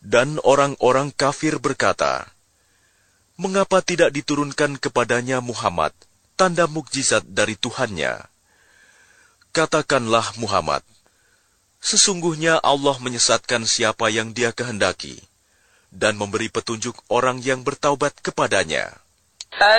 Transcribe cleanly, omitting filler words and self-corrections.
Dan orang-orang kafir berkata, "Mengapa tidak diturunkan kepadanya Muhammad tanda mukjizat dari Tuhannya?" Katakanlah Muhammad, sesungguhnya Allah menyesatkan siapa yang Dia kehendaki dan memberi petunjuk orang yang bertaubat kepadanya.